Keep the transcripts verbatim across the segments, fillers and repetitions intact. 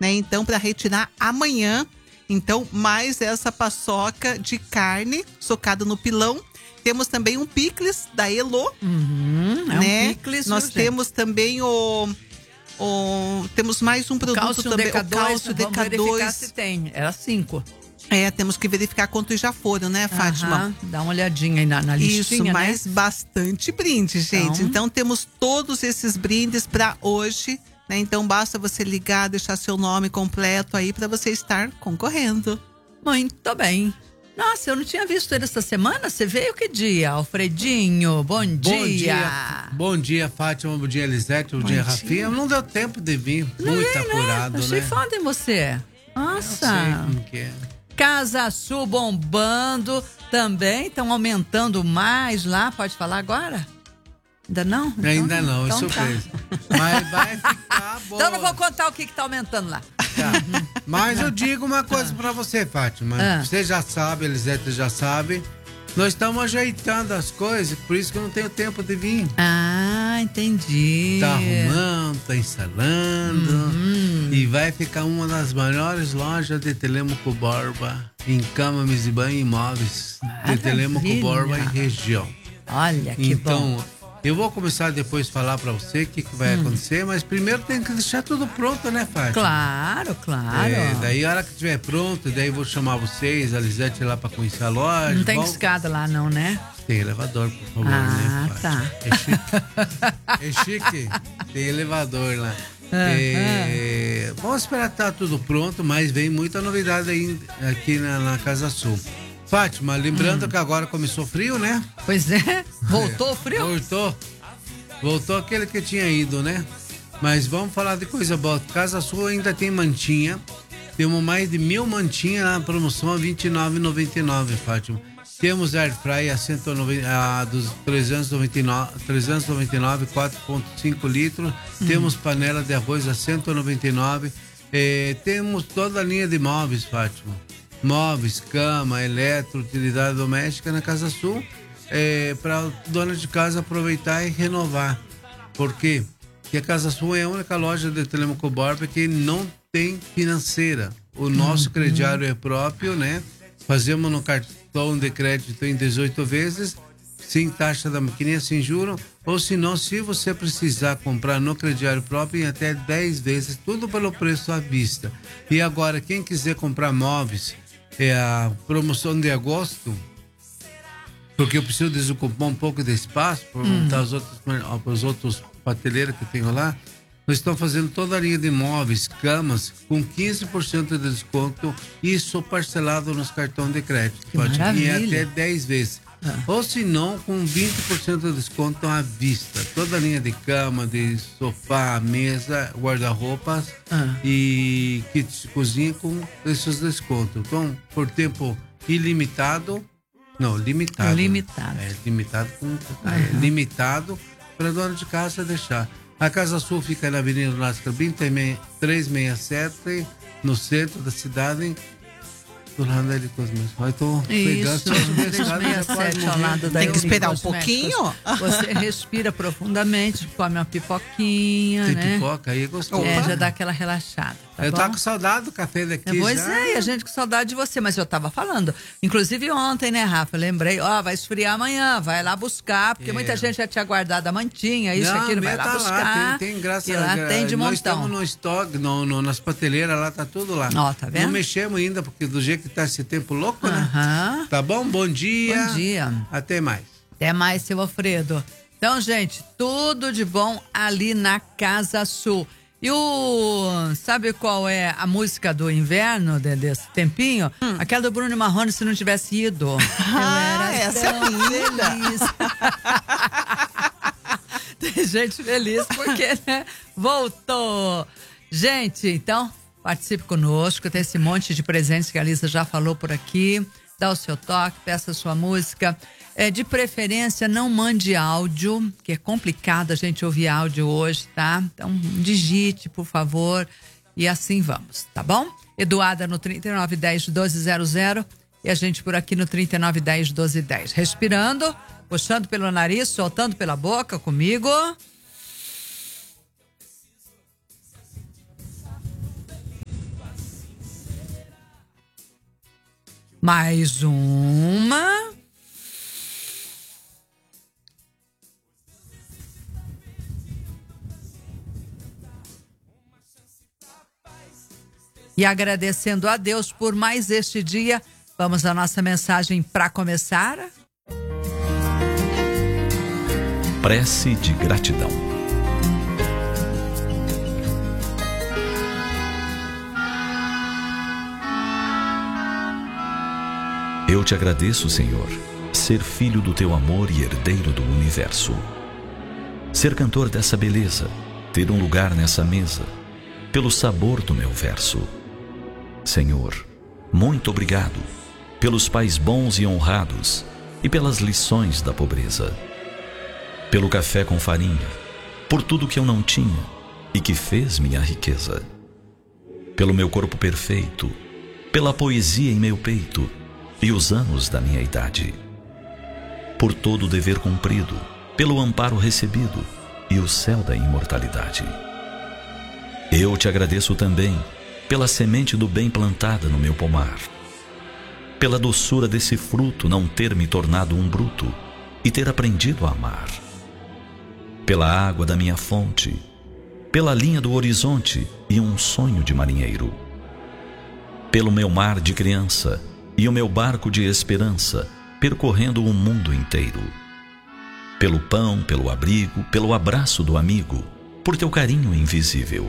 né? Então, para retirar amanhã, então, mais essa paçoca de carne socada no pilão. Temos também um picles da Elo, uhum, é né? um picles, Nós gente. temos também o, o temos mais um produto Cálcio também, D K dois, o cálcio D K vamos verificar dois. se tem. Era cinco. É, temos que verificar quantos já foram, né, Fátima? Aham, dá uma olhadinha aí na, na listinha, Isso, mas né? bastante brinde, gente. Então, Então temos todos esses brindes para hoje, né? Então basta você ligar, deixar seu nome completo aí para você estar concorrendo. Muito bem. Nossa, eu não tinha visto ele essa semana. Você veio que dia, Alfredinho? Bom dia. Bom dia, bom dia, Fátima. Bom dia, Elisete. Bom, bom dia, dia, Rafinha. Não deu tempo de vir. Não muito vi, apurado, né? Achei né? foda em você. Nossa. Eu sei como que é. Casa Sul bombando também. Estão aumentando mais lá. Pode falar agora? Ainda não? Então, Ainda não, então é surpresa. Tá. Mas vai ficar bom. Então não vou contar o que está aumentando lá. Tá. Mas eu digo uma coisa ah. pra você, Fátima. Ah. Você já sabe, Elisete já sabe. Nós estamos ajeitando as coisas, por isso que eu não tenho tempo de vir. Ah, entendi. Tá arrumando, tá instalando. Uhum. E vai ficar uma das maiores lojas de Telêmaco Borba em cama, mesa e banho e imóveis. Maravilha. De Telêmaco Borba e região. Olha que então, bom. Eu vou começar depois a falar pra você o que, que vai hum. acontecer, mas primeiro tem que deixar tudo pronto, né, Fátima? Claro, claro. É, daí a hora que estiver pronto, daí eu vou chamar vocês, a Lisete lá pra conhecer a loja. Não tem bom? Escada lá não, né? Tem elevador, por favor, ah, né, tá. É chique. É chique. Tem elevador lá. Ah, é, ah. Vamos esperar que tá tudo pronto, mas vem muita novidade aí aqui na, na Casa Sul. Fátima, lembrando hum. que agora começou frio, né? Pois é. Voltou o frio? Voltou. Voltou aquele que tinha ido, né? Mas vamos falar de coisa boa. Casa Sul ainda tem mantinha. Temos mais de mil mantinhas na promoção a vinte e nove reais e noventa e nove centavos, Fátima. Temos air fry a, cento e noventa, a dos trezentos e noventa e nove, trezentos e noventa e nove, quatro vírgula cinco litros. Hum. Temos panela de arroz a cento e noventa e nove. Eh, temos toda a linha de móveis, Fátima. Móveis, cama, eletro, utilidade doméstica na Casa Sul, é, para dona de casa aproveitar e renovar. Por quê? Porque a Casa Sul é a única loja de Telêmaco Borba que não tem financeira. O nosso uhum. crediário é próprio, né? Fazemos no cartão de crédito em dezoito vezes, sem taxa da maquininha, sem juros, ou se não, se você precisar comprar no crediário próprio, em até dez vezes, tudo pelo preço à vista. E agora, quem quiser comprar móveis, é a promoção de agosto, porque eu preciso desocupar um pouco de espaço para montar hum. os outros, os outros prateleiras que tenho lá. Nós estamos fazendo toda a linha de móveis, camas, com quinze por cento de desconto, isso parcelado nos cartões de crédito. Que pode ir maravilha. até dez vezes. Ah. Ou se não, com vinte por cento de desconto à vista. Toda a linha de cama, de sofá, mesa, guarda-roupas ah. e kits de cozinha com esses descontos. Então, por tempo ilimitado, não, limitado. Limitado. É, limitado com uhum. é, limitado para dona de casa deixar. A Casa Sul fica na Avenida Nascar trezentos e sessenta e sete, no centro da cidade, do lado da Eli Cosméticos. Eu tô pegando trezentos e sessenta e sete ao lado da Tem que Eli esperar um Cosméticos. pouquinho. Você respira profundamente, come uma pipoquinha, Tem né? pipoca aí, gostou. É, já dá aquela relaxada. Tá eu bom? tava com saudade do café daqui. Pois já. é, e a gente com saudade de você, mas eu tava falando. Inclusive ontem, né, Rafa? Eu lembrei, ó, vai esfriar amanhã, vai lá buscar, porque é. muita gente já tinha guardado a mantinha, isso, não, aquilo, vai lá tá buscar. Lá, tem, tem graça. E lá tem de nós montão. estamos no estoque, no, no, nas prateleiras, lá tá tudo lá. Ó, tá vendo? Não mexemos ainda, porque do jeito que tá esse tempo louco, né? Aham. Tá bom? Bom dia. Bom dia. Até mais. Até mais, seu Alfredo. Então, gente, tudo de bom ali na Casa Sul. E o... Sabe qual é a música do inverno de, desse tempinho? Hum. Aquela do Bruno Marrone, Se Não Tivesse Ido. Ah, eu era essa tão é linda. Feliz. Tem gente feliz porque, né? Voltou. Gente, então, participe conosco. Tem esse monte de presentes que a Lisa já falou por aqui. Dá o seu toque, peça a sua música. É, de preferência, não mande áudio, que é complicado a gente ouvir áudio hoje, tá? Então, digite, por favor, e assim vamos, tá bom? Eduarda no trinta e nove dez, doze zero zero e a gente por aqui no trinta e nove dez, doze dez. Respirando, puxando pelo nariz, soltando pela boca comigo. Mais uma. E agradecendo a Deus por mais este dia, vamos à nossa mensagem para começar. Prece de gratidão. Eu te agradeço, Senhor, ser filho do teu amor e herdeiro do universo. Ser cantor dessa beleza, ter um lugar nessa mesa, pelo sabor do meu verso. Senhor, muito obrigado pelos pais bons e honrados e pelas lições da pobreza. Pelo café com farinha, por tudo que eu não tinha e que fez minha riqueza. Pelo meu corpo perfeito, pela poesia em meu peito e os anos da minha idade. Por todo o dever cumprido, pelo amparo recebido e o céu da imortalidade. Eu te agradeço também pela semente do bem plantada no meu pomar, pela doçura desse fruto não ter me tornado um bruto e ter aprendido a amar, pela água da minha fonte, pela linha do horizonte e um sonho de marinheiro, pelo meu mar de criança e o meu barco de esperança percorrendo o mundo inteiro, pelo pão, pelo abrigo, pelo abraço do amigo, por teu carinho invisível.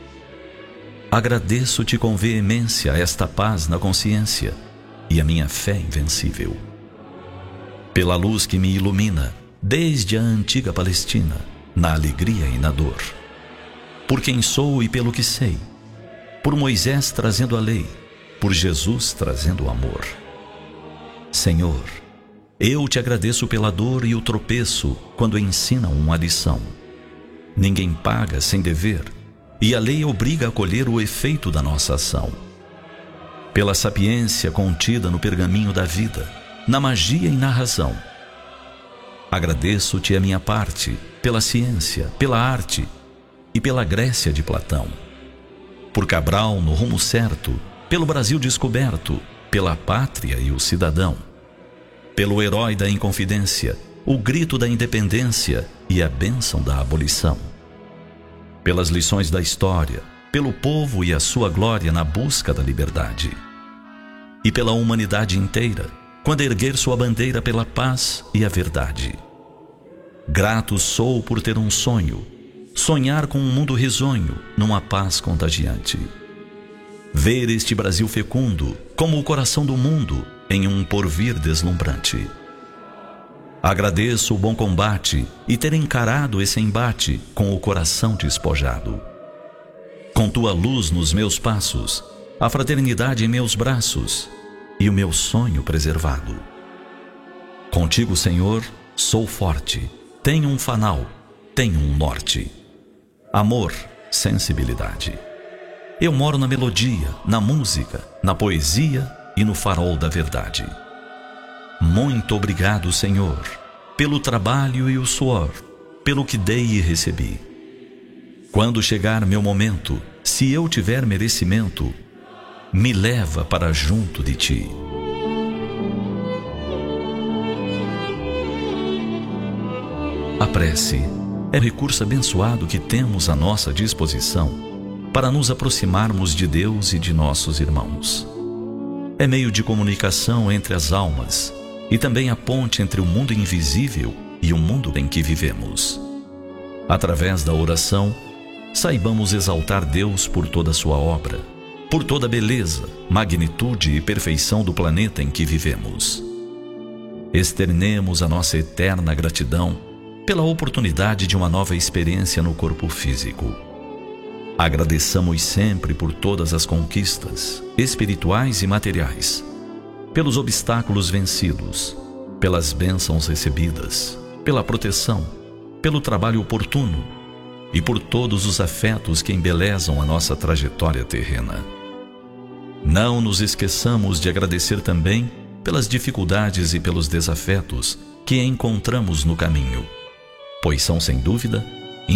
Agradeço-te com veemência esta paz na consciência e a minha fé invencível. Pela luz que me ilumina desde a antiga Palestina, na alegria e na dor. Por quem sou e pelo que sei. Por Moisés trazendo a lei, por Jesus trazendo o amor. Senhor, eu te agradeço pela dor e o tropeço quando ensinam uma lição. Ninguém paga sem dever, e a lei obriga a colher o efeito da nossa ação. Pela sapiência contida no pergaminho da vida, na magia e na razão. Agradeço-te a minha parte, pela ciência, pela arte e pela Grécia de Platão. Por Cabral no rumo certo, pelo Brasil descoberto, pela pátria e o cidadão. Pelo herói da inconfidência, o grito da independência e a bênção da abolição. Pelas lições da história, pelo povo e a sua glória na busca da liberdade. E pela humanidade inteira, quando erguer sua bandeira pela paz e a verdade. Grato sou por ter um sonho, sonhar com um mundo risonho, numa paz contagiante. Ver este Brasil fecundo, como o coração do mundo, em um porvir deslumbrante. Agradeço o bom combate e ter encarado esse embate com o coração despojado. Com tua luz nos meus passos, a fraternidade em meus braços e o meu sonho preservado. Contigo, Senhor, sou forte, tenho um fanal, tenho um norte. Amor, sensibilidade. Eu moro na melodia, na música, na poesia e no farol da verdade. Muito obrigado, Senhor, pelo trabalho e o suor, pelo que dei e recebi. Quando chegar meu momento, se eu tiver merecimento, me leva para junto de ti. A prece é o recurso abençoado que temos à nossa disposição para nos aproximarmos de Deus e de nossos irmãos. É meio de comunicação entre as almas e também a ponte entre o mundo invisível e o mundo em que vivemos. Através da oração, saibamos exaltar Deus por toda a sua obra, por toda a beleza, magnitude e perfeição do planeta em que vivemos. Externemos a nossa eterna gratidão pela oportunidade de uma nova experiência no corpo físico. Agradeçamos sempre por todas as conquistas, espirituais e materiais, pelos obstáculos vencidos, pelas bênçãos recebidas, pela proteção, pelo trabalho oportuno e por todos os afetos que embelezam a nossa trajetória terrena. Não nos esqueçamos de agradecer também pelas dificuldades e pelos desafetos que encontramos no caminho, pois são, sem dúvida,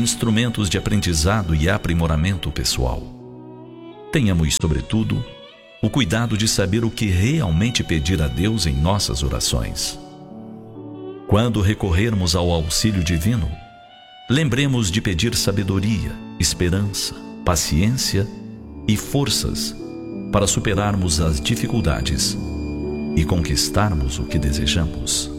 instrumentos de aprendizado e aprimoramento pessoal. Tenhamos, sobretudo, o cuidado de saber o que realmente pedir a Deus em nossas orações. Quando recorrermos ao auxílio divino, lembremos de pedir sabedoria, esperança, paciência e forças para superarmos as dificuldades e conquistarmos o que desejamos.